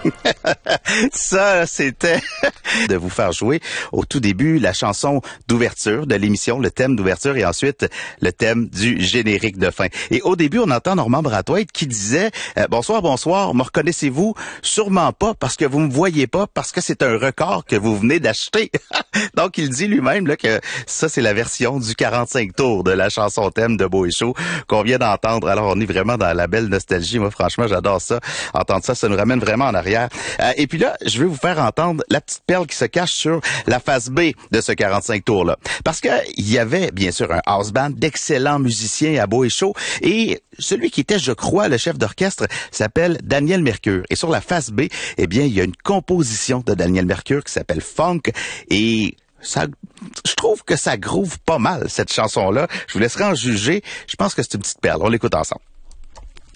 Ça, c'était de vous faire jouer au tout début la chanson d'ouverture de l'émission, le thème d'ouverture et ensuite le thème du générique de fin. Et au début, on entend Normand Brathwaite qui disait bonsoir, bonsoir, me reconnaissez-vous? Sûrement pas parce que vous me voyez pas, parce que c'est un record que vous venez d'acheter. Donc, il dit lui-même là, que ça, c'est la version du 45 tours de la chanson thème de Beau et Chaud qu'on vient d'entendre. Alors, on est vraiment dans la belle nostalgie. Moi, franchement, j'adore ça. Entendre ça, ça nous ramène vraiment en arrière. Et puis là, je vais vous faire entendre la petite perle qui se cache sur la face B de ce 45 tours-là. Parce que il y avait, bien sûr, un house band d'excellents musiciens à Beau et Chaud. Et celui qui était, je crois, le chef d'orchestre s'appelle Daniel Mercure. Et sur la face B, eh bien, il y a une composition de Daniel Mercure qui s'appelle Funk. Et ça, je trouve que ça groove pas mal, cette chanson-là. Je vous laisserai en juger. Je pense que c'est une petite perle. On l'écoute ensemble.